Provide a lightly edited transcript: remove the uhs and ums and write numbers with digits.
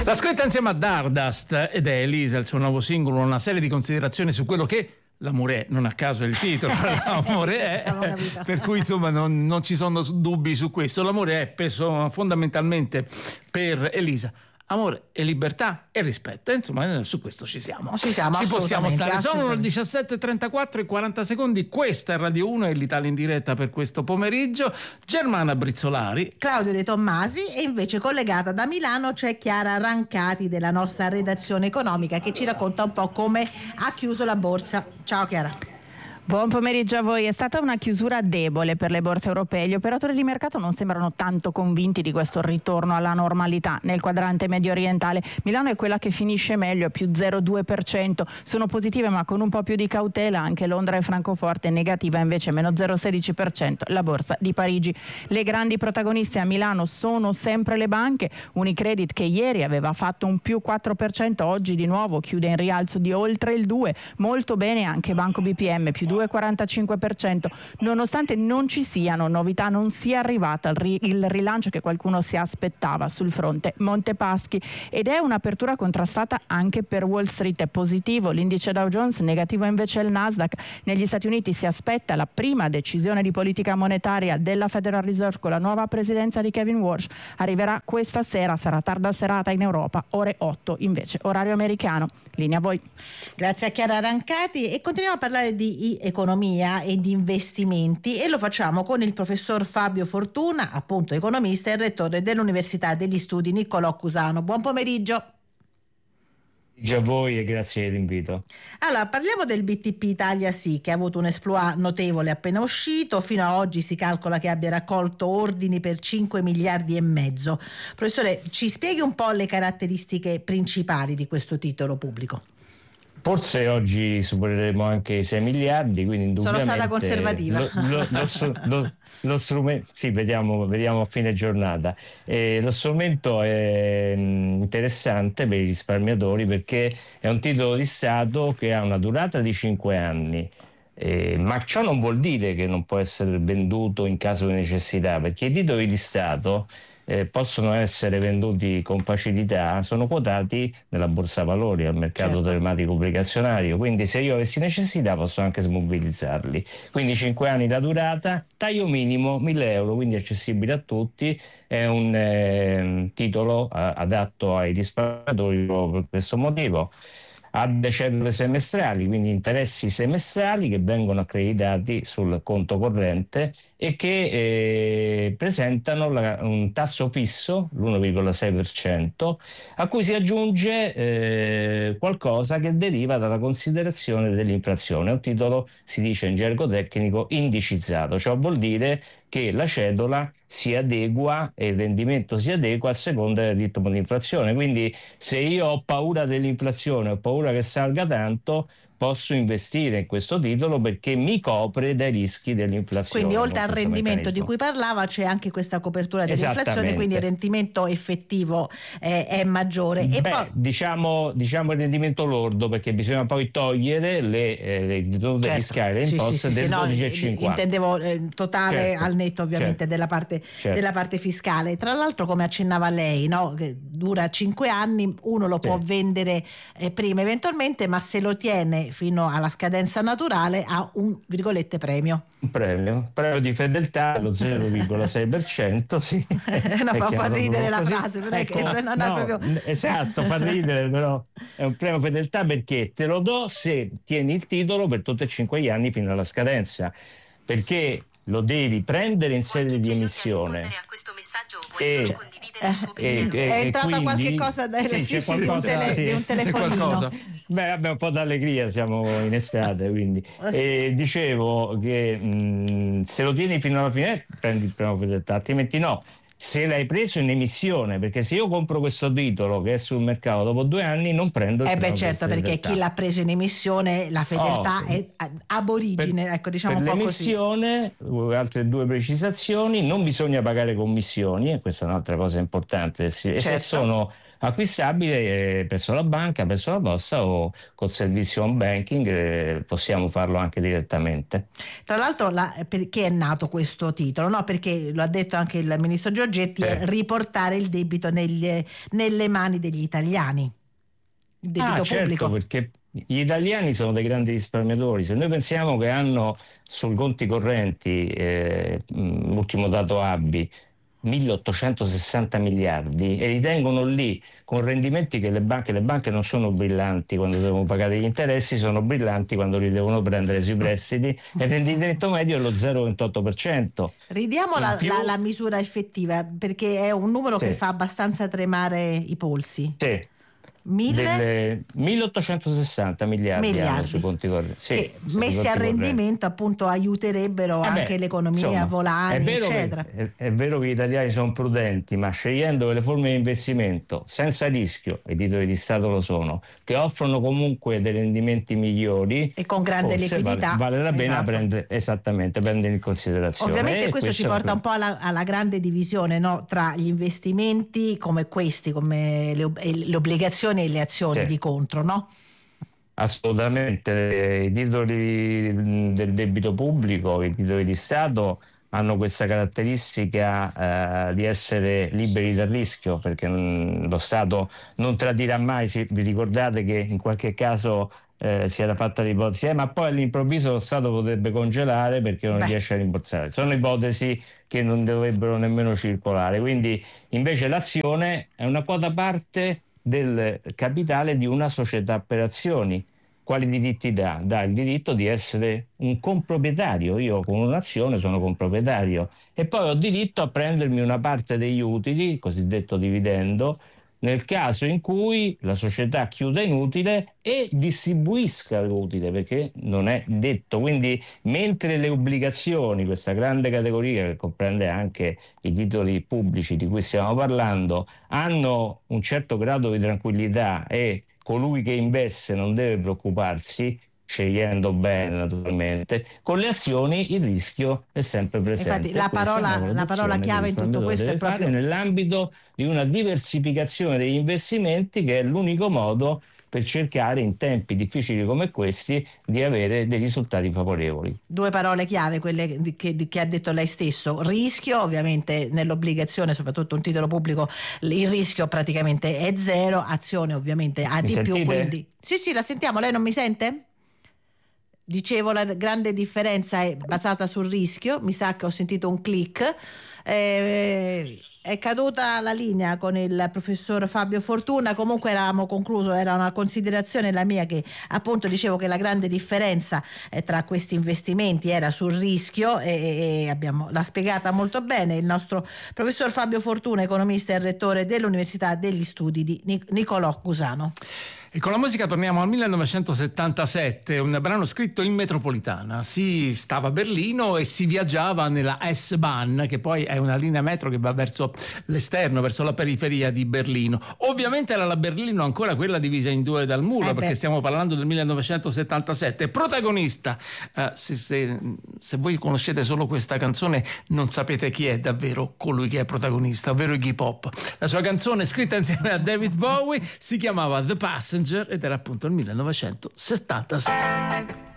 L'ascolta insieme a Dardust ed è Elisa, il suo nuovo singolo, una serie di considerazioni su quello che l'amore è, non a caso è il titolo, l'amore è, per cui insomma non ci sono dubbi su questo. L'amore è peso fondamentalmente per Elisa amore e libertà e rispetto, insomma ci siamo ci possiamo stare. Sono le 17:34 e 40 secondi. Questa è Radio 1 e l'Italia in diretta per questo pomeriggio. Germana Brizzolari, Claudio De Tommasi, e invece collegata da Milano c'è Chiara Rancati della nostra redazione economica, che ci racconta un po' come ha chiuso la borsa. Ciao Chiara. Buon pomeriggio a voi. È stata una chiusura debole per le borse europee. Gli operatori di mercato non sembrano tanto convinti di questo ritorno alla normalità. Nel quadrante medio orientale Milano è quella che finisce meglio, più 0,2%. Sono positive ma con un po' più di cautela anche Londra e Francoforte, negativa invece meno 0,16% la borsa di Parigi. Le grandi protagoniste a Milano sono sempre le banche. Unicredit, che ieri aveva fatto un più 4%, oggi di nuovo chiude in rialzo di oltre il 2%. Molto bene anche Banco BPM, più 2,45%, nonostante non ci siano novità, non sia arrivata il rilancio che qualcuno si aspettava sul fronte Montepaschi, ed è un'apertura contrastata anche per Wall Street. È positivo l'indice Dow Jones, negativo invece il Nasdaq. Negli Stati Uniti si aspetta la prima decisione di politica monetaria della Federal Reserve con la nuova presidenza di Kevin Walsh. Arriverà questa sera, sarà tarda serata in Europa, ore 8 invece orario americano. Linea a voi. Grazie a Chiara Rancati, e continuiamo a parlare di economia e di investimenti, e lo facciamo con il professor Fabio Fortuna, appunto economista e rettore dell'Università degli Studi Niccolò Cusano. Buon pomeriggio. A voi e grazie dell'invito. Allora, parliamo del BTP Italia Sì, che ha avuto un exploit notevole appena uscito. Fino a oggi si calcola che abbia raccolto ordini per 5 miliardi e mezzo. Professore, ci spieghi un po' le caratteristiche principali di questo titolo pubblico? Forse oggi supereremo anche i 6 miliardi, quindi indubbiamente sono stata conservativa. Lo strumento, sì, vediamo a fine giornata. Lo strumento è interessante per i risparmiatori perché è un titolo di Stato che ha una durata di 5 anni. Ma ciò non vuol dire che non può essere venduto in caso di necessità, perché i titoli di Stato possono essere venduti con facilità, sono quotati nella borsa valori, al mercato telematico obbligazionario, quindi se io avessi necessità posso anche smobilizzarli. Quindi 5 anni la durata, taglio minimo 1.000 euro, quindi accessibile a tutti, è un titolo adatto ai risparmiatori proprio per questo motivo. Ha delle cedole semestrali, quindi interessi semestrali che vengono accreditati sul conto corrente e che presentano un tasso fisso, l'1,6%, a cui si aggiunge qualcosa che deriva dalla considerazione dell'inflazione. È un titolo, si dice in gergo tecnico, indicizzato, ciò vuol dire che la cedola si adegua e il rendimento si adegua a seconda del ritmo di inflazione. Quindi se io ho paura dell'inflazione, ho paura che salga tanto, posso investire in questo titolo perché mi copre dai rischi dell'inflazione. Quindi oltre al rendimento di cui parlava c'è anche questa copertura dell'inflazione, quindi il rendimento effettivo è maggiore. E poi diciamo il rendimento lordo, perché bisogna poi togliere le riduzioni fiscali, le imposte del 12,50. Intendevo totale al netto ovviamente della parte fiscale. Tra l'altro, come accennava lei, no, che dura 5 anni, uno lo può vendere prima eventualmente, ma se lo tiene fino alla scadenza naturale ha un virgolette premio di fedeltà, lo 0,6%. Sì. Fa ridere la frase, non è che non è proprio esatto, fa ridere, però è un premio fedeltà perché te lo do se tieni il titolo per tutti e 5 gli anni fino alla scadenza, perché lo devi prendere in sede di emissione. È entrata qualche cosa di un telefonino. Beh, vabbè, un po' d'allegria, siamo in estate, quindi dicevo che se lo tieni fino alla fine prendi il premio fedeltà, altrimenti no. Se l'hai preso in emissione, perché se io compro questo titolo che è sul mercato dopo 2 anni non prendo il premio certo, perché chi l'ha preso in emissione la fedeltà è ab origine, ecco, diciamo per un po' l'emissione, altre 2 precisazioni: non bisogna pagare commissioni, e questa è un'altra cosa importante, e se sono acquistabile presso la banca, presso la posta o col servizio home banking, possiamo farlo anche direttamente. Tra l'altro perché è nato questo titolo? No, perché lo ha detto anche il ministro Giorgetti, progetti è riportare il debito nelle mani degli italiani, il debito pubblico. Certo, perché gli italiani sono dei grandi risparmiatori. Se noi pensiamo che hanno sui conti correnti, l'ultimo dato ABI, 1860 miliardi e li tengono lì con rendimenti che le banche non sono brillanti quando devono pagare gli interessi, sono brillanti quando li devono prendere sui prestiti, e il rendimento medio è lo 0,28%. Ridiamo la misura effettiva, perché è un numero che fa abbastanza tremare i polsi. Sì. 1860 miliardi hanno sui conti correnti, che messi a rendimento appunto aiuterebbero anche l'economia volani, eccetera. È vero che gli italiani sono prudenti, ma scegliendo le forme di investimento senza rischio, i titoli di Stato lo sono, che offrono comunque dei rendimenti migliori e con grande liquidità, vale la pena prendere in considerazione. Ovviamente questo ci porta un po' alla grande divisione, no? Tra gli investimenti come questi, come le obbligazioni e le azioni di contro, no? Assolutamente. I titoli del debito pubblico, i titoli di Stato hanno questa caratteristica di essere liberi dal rischio, perché lo Stato non tradirà mai. Vi ricordate che in qualche caso si era fatta l'ipotesi ma poi all'improvviso lo Stato potrebbe congelare perché non riesce a rimborsare. Sono ipotesi che non dovrebbero nemmeno circolare. Quindi invece l'azione è una quota parte del capitale di una società per azioni. Quali diritti dà? Dà il diritto di essere un comproprietario. Io con un'azione sono comproprietario e poi ho diritto a prendermi una parte degli utili, il cosiddetto dividendo, nel caso in cui la società chiuda in utile e distribuisca l'utile, perché non è detto. Quindi mentre le obbligazioni, questa grande categoria che comprende anche i titoli pubblici di cui stiamo parlando, hanno un certo grado di tranquillità e colui che investe non deve preoccuparsi, scegliendo bene naturalmente, con le azioni il rischio è sempre presente. Infatti la parola chiave in tutto questo è proprio nell'ambito di una diversificazione degli investimenti, che è l'unico modo per cercare in tempi difficili come questi di avere dei risultati favorevoli. Due parole chiave, quelle che ha detto lei stesso: rischio. Ovviamente nell'obbligazione, soprattutto un titolo pubblico, il rischio praticamente è zero, azione ovviamente ha di più, quindi sì, la sentiamo. Lei non mi sente? Dicevo, la grande differenza è basata sul rischio. Mi sa che ho sentito un click. È caduta la linea con il professor Fabio Fortuna. Comunque eravamo concluso, era una considerazione la mia, che appunto dicevo che la grande differenza tra questi investimenti era sul rischio e l'ha spiegata molto bene il nostro professor Fabio Fortuna, economista e rettore dell'Università degli Studi di Niccolò Cusano. E con la musica torniamo al 1977, un brano scritto in metropolitana. Si stava a Berlino e si viaggiava nella S-Bahn, che poi è una linea metro che va verso l'esterno, verso la periferia di Berlino. Ovviamente era la Berlino ancora quella divisa in due dal muro, perché stiamo parlando del 1977. Protagonista, se voi conoscete solo questa canzone non sapete chi è davvero colui che è protagonista, ovvero Iggy Pop. La sua canzone, scritta insieme a David Bowie, si chiamava The Passenger ed era appunto il 1977.